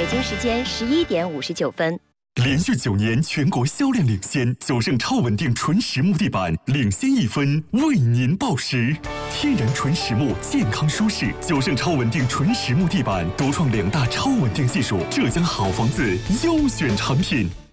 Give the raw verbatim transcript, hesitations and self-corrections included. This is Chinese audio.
北京时间十一点五十九分。 连续九年全国销量领先，九盛超稳定纯实木地板领先一分，为您报时。天然纯实木，健康舒适。九盛超稳定纯实木地板独创两大超稳定技术，浙江好房子优选产品。